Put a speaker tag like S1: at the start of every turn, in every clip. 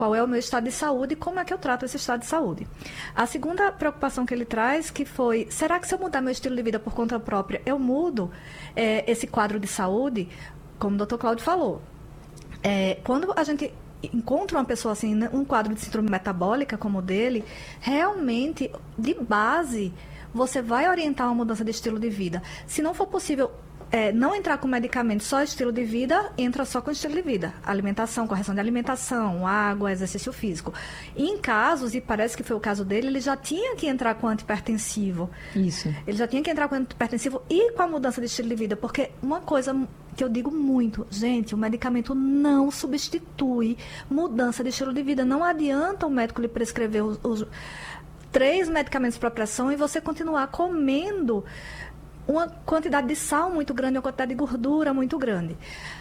S1: Qual é o meu estado de saúde e como é que eu trato esse estado de saúde. A segunda preocupação que ele traz, que foi, será que se eu mudar meu estilo de vida por conta própria, eu mudo esse quadro de saúde? Como o Dr. Cláudio falou, quando a gente encontra uma pessoa assim, um quadro de síndrome metabólica como o dele, realmente, de base, você vai orientar uma mudança de estilo de vida. Se não for possível não entrar com medicamento, só estilo de vida, entra só com estilo de vida. Alimentação, correção de alimentação, água, exercício físico. E em casos, e parece que foi o caso dele, ele já tinha que entrar com antipertensivo.
S2: Isso.
S1: Ele já tinha que entrar com antipertensivo e com a mudança de estilo de vida. Porque uma coisa que eu digo muito, gente, o medicamento não substitui mudança de estilo de vida. Não adianta o médico lhe prescrever os 3 medicamentos para pressão e você continuar comendo uma quantidade de sal muito grande, uma quantidade de gordura muito grande.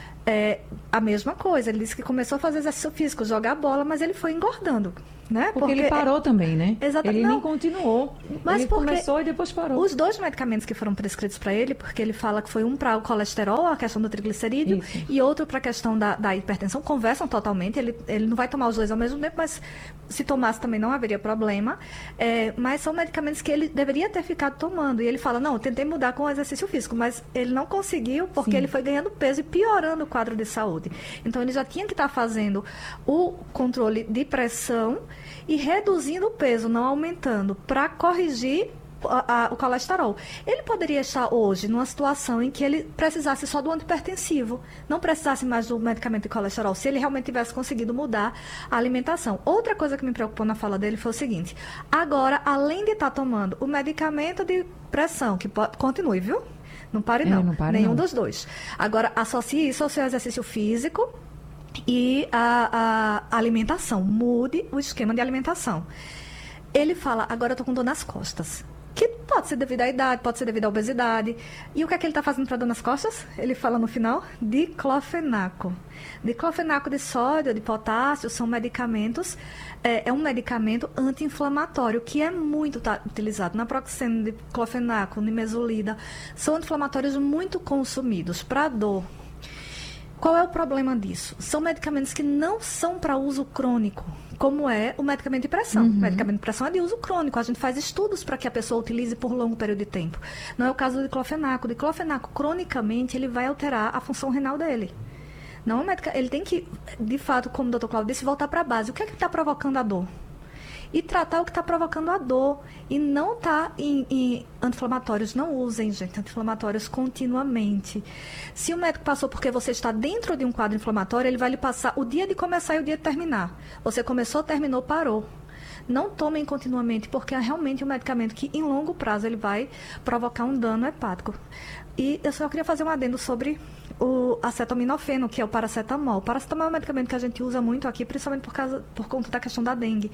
S1: A mesma coisa, ele disse que começou a fazer exercício físico, jogar bola, mas ele foi engordando, né?
S2: Porque ele parou também, né?
S1: Exatamente.
S2: Ele nem continuou.
S1: Mas
S2: ele começou e depois parou.
S1: Os 2 medicamentos que foram prescritos para ele, porque ele fala que foi um para o colesterol, a questão do triglicerídeo,
S2: Isso.
S1: e outro para a questão da hipertensão, conversam totalmente. Ele não vai tomar os 2 ao mesmo tempo, mas se tomasse também não haveria problema. Mas são medicamentos que ele deveria ter ficado tomando. E ele fala, não, eu tentei mudar com o exercício físico, mas ele não conseguiu porque ele foi ganhando peso e piorando o quadro de saúde. Então, ele já tinha que estar fazendo o controle de pressão e reduzindo o peso, não aumentando, para corrigir o colesterol. Ele poderia estar hoje numa situação em que ele precisasse só do antipertensivo, não precisasse mais do medicamento de colesterol, se ele realmente tivesse conseguido mudar a alimentação. Outra coisa que me preocupou na fala dele foi o seguinte: agora, além de estar tomando o medicamento de pressão, que continue, viu? Não pare não,
S2: não pare,
S1: nenhum
S2: não.
S1: dos 2. Agora, associe isso ao seu exercício físico e a alimentação. Mude o esquema de alimentação. Ele fala, agora eu tô com dor nas costas. Que pode ser devido à idade, pode ser devido à obesidade. E o que é que ele está fazendo para dor nas costas? Ele fala no final, diclofenaco. Diclofenaco de sódio, de potássio, são medicamentos, é um medicamento anti-inflamatório, que é muito utilizado. Naproxeno, diclofenaco, nimesulida, são anti-inflamatórios muito consumidos para dor. Qual é o problema disso? São medicamentos que não são para uso crônico, como é o medicamento de pressão. O medicamento de pressão é de uso crônico. A gente faz estudos para que a pessoa utilize por longo período de tempo. Não é o caso do diclofenaco. O diclofenaco, cronicamente, ele vai alterar a função renal dele. Não, ele tem que, de fato, como o Dr. Cláudio disse, voltar para a base. O que é que está provocando a dor? E tratar o que está provocando a dor. E não estar em anti-inflamatórios. Não usem, gente, anti-inflamatórios continuamente. Se o médico passou porque você está dentro de um quadro inflamatório, ele vai lhe passar o dia de começar e o dia de terminar. Você começou, terminou, parou. Não tomem continuamente, porque é realmente um medicamento que, em longo prazo, ele vai provocar um dano hepático. E eu só queria fazer um adendo sobre o acetaminofeno, que é o paracetamol. O paracetamol é um medicamento que a gente usa muito aqui, principalmente por conta da questão da dengue.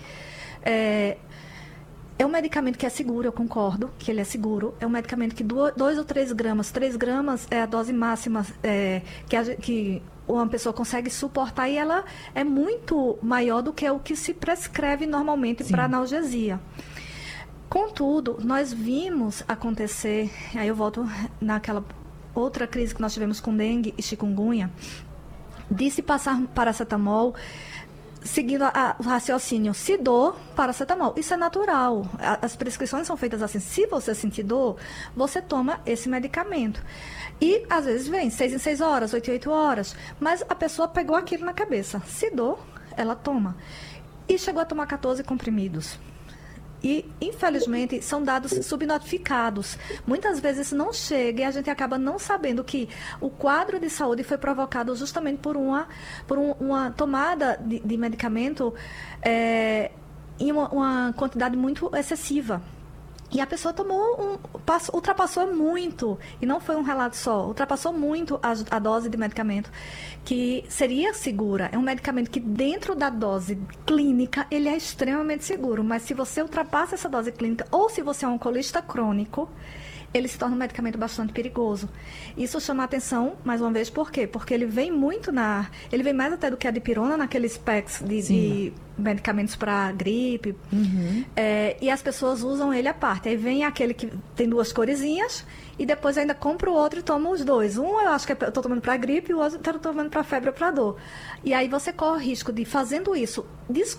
S1: É um medicamento que é seguro, eu concordo que ele é seguro. É um medicamento que 2 ou 3 gramas, 3 gramas é a dose máxima que uma pessoa consegue suportar, e ela é muito maior do que o que se prescreve normalmente para analgesia. Contudo, nós vimos acontecer, aí eu volto naquela outra crise que nós tivemos com dengue e chikungunya, de se passar paracetamol, seguindo o raciocínio, se dor, paracetamol. Isso é natural. As prescrições são feitas assim. Se você sentir dor, você toma esse medicamento. E, às vezes, vem 6 em 6 horas, 8 em 8 horas. Mas a pessoa pegou aquilo na cabeça. Se dor, ela toma. E chegou a tomar 14 comprimidos. E, infelizmente, são dados subnotificados. Muitas vezes não chega e a gente acaba não sabendo que o quadro de saúde foi provocado justamente por uma tomada de medicamento em uma quantidade muito excessiva. E a pessoa ultrapassou muito, e não foi um relato só, ultrapassou muito a dose de medicamento, que seria segura. É um medicamento que dentro da dose clínica, ele é extremamente seguro, mas se você ultrapassa essa dose clínica, ou se você é um alcoolista crônico, ele se torna um medicamento bastante perigoso. Isso chama a atenção, mais uma vez, por quê? Porque ele vem muito ele vem mais até do que a dipirona naqueles packs de medicamentos para gripe. E as pessoas usam ele à parte. Aí vem aquele que tem 2 coresinhas e depois ainda compra o outro e toma os 2. Um eu acho que eu estou tomando para gripe e o outro eu estou tomando para febre ou para dor. E aí você corre o risco de, fazendo isso,